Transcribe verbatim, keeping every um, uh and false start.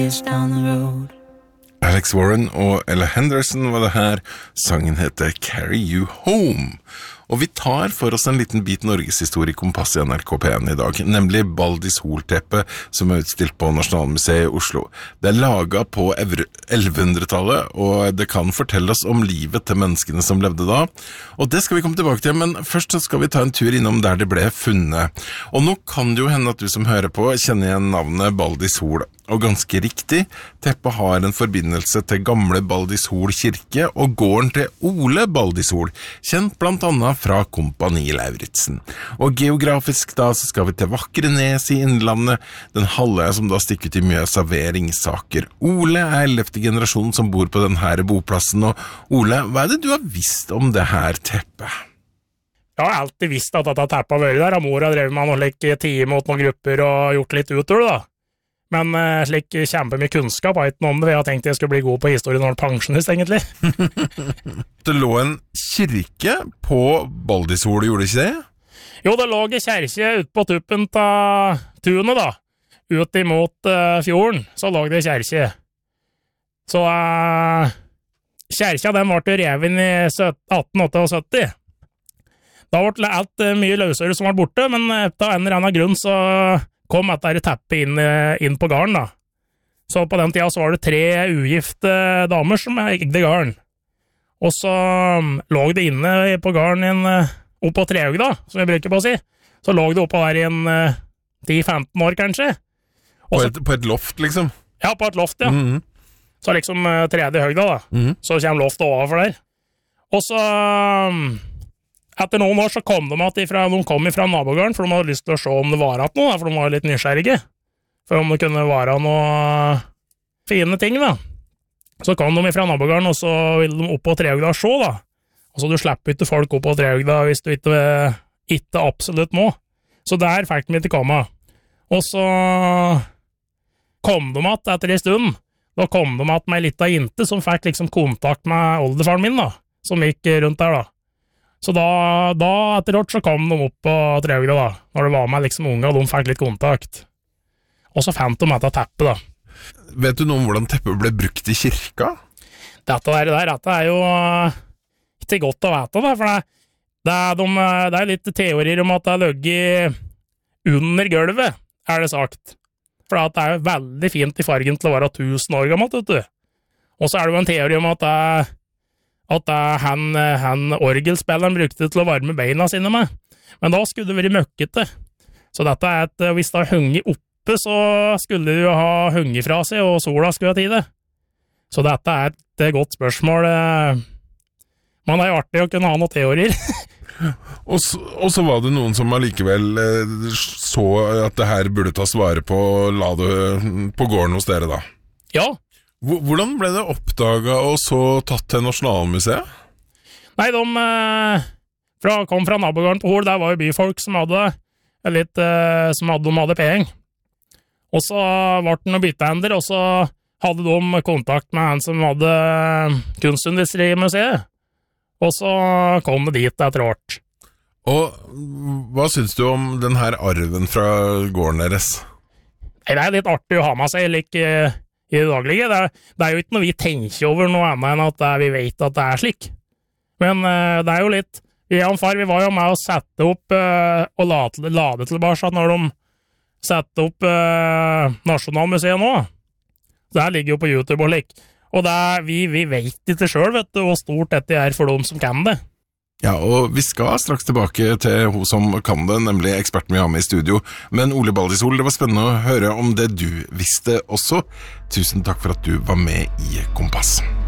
down the road. Alex Warren og Ella Henderson var det her. Sangen heter Carry You Home. Og vi tar for oss en liten bit Norgeshistorie kompass i N R K P en i dag, nemlig Baldis Hol-teppe som er utstilt på Nasjonalmuseet i Oslo. Det er laget på ellevehundretallet, og det kan fortelle oss om livet til menneskene som levde da. Og det skal vi komme tilbake til, men først så skal vi ta en tur innom der det ble funnet. Og nå kan det jo hende at du som hører på kjenner igjen navnet Baldis Hol. Og ganske riktig, teppet har en forbindelse til gamle Baldis Hol kirke og gården til Ole Baldis Hol, kjent blant annet fra Kompani Lauritzen. Og geografisk da så skal vi til Vakrenes i Innlandet, den halvøya som da stikker ut i Mjøsa ved Ringsaker. Ole er ellevte generasjon som bor på denne boplassen, og Ole, hva er det du har visst om det her teppet? Jeg har alltid visst at dette teppet har vært der, og mor har drevet med noen like time mot noen grupper og gjort litt utover det da. Men uh, slik kjempemye kunnskap har jeg ikke noe om det, jeg har tenkt jeg skulle bli god på historien når jeg er pensjonist, egentlig. Det lå en kirke på Baldis Hol, gjorde det ikke det? Jo, det lå en kjerke ute på tuppen av tunet da, ut imot uh, fjorden, så lå det en kjerke. Så uh, kjerka den ble revet i atten syttiåtte. Da ble alt uh, mye løsere som var borte, men uh, av en eller annen grunn så kom at det teppet inn, inn på garden da. Så på den tida så var det tre ugifte damer som egde garden. Og så um, lå det inne på garden oppe på trehaug da, som jeg bruker på å si. Så lå det oppe der i en uh, ti til femten år kanskje. På et, på et loft liksom? Ja, på et loft, ja. Mm-hmm. Så liksom uh, tredje høgda da. Mm-hmm. Så kommer loftet overfor der. Og så... Um, Etter noen år så kom de, ifra, de kom ifra nabogården, for de hadde lyst til å se om det var at noe, for de var litt nysgjerrige. For om det kunne være noe fine ting, da. Så kom de ifra nabogården, og så ville de opp på trehugda og se, da. Og så du slipper ikke folk opp på trehugda hvis du ikke, ikke absolutt må. Så der fikk de ikke komme. Og så kom de att etter en stund. Da kom de att med en liten jente som fikk liksom kontakt med oldefaren min, da. Som gikk rundt der, da. Så da, da etter hvert så kom de opp på trehugda da, når det var med liksom unge, og de fikk litt kontakt. Og så fant de dette teppet da. Vet du noe om hvordan teppet ble brukt i kirka? Dette der, der dette er jo ikke godt å vite da, for det, det, er de, det er litt teorier om at det er løgget under gulvet, er det sagt. For det er veldig fint i fargen til å være tusen år gammelt, vet du. Og så er det jo en teori om at det er at han, han orgelspilleren brukte til å varme beina sine med. Men da skulle det være møkkete. Så dette er et, hvis det har hengt oppe, så skulle det jo ha hengt fra seg, og sola skulle ha tid det. Så dette er et godt spørsmål. Man er jo artig å kunne ha noen teorier. og, så, og så var det noen som allikevel så at det her burde tas vare på, og la det på gården hos dere da. Ja. Hvordan ble det oppdaget og så tatt til Nasjonalmuseet? Nei, de eh, fra, kom fra nabogården på Hol, der var jo byfolk som hadde litt, eh, som hadde, de hadde penger. Og så ble det noen byttehender, og så hadde de kontakt med han som hadde Kunstindustrimuseet. Og så kom det dit etter hvert. Og hva synes du om den her arven fra gården deres? Nei, det er litt artig å ha med seg, like... i det daglige. Det er, det er jo ikke noe vi tenker over noe annet enn at uh, vi vet at det er slik. Men uh, det er jo litt... Vi og far, vi var jo med å sette opp uh, og lade, lade tilbake når de sette opp uh, Nasjonalmuseet nå. Det her ligger jo på YouTube og lik. Og det er, vi, vi vet ikke selv, vet du, hvor stort dette er for dem som kan det. Ja, og vi skal straks tilbake til hun som kan det, nemlig eksperten vi har med i studio. Men Ole Baldis Hol, det var spennende å høre om det du visste også. Tusen takk for at du var med i Kompass.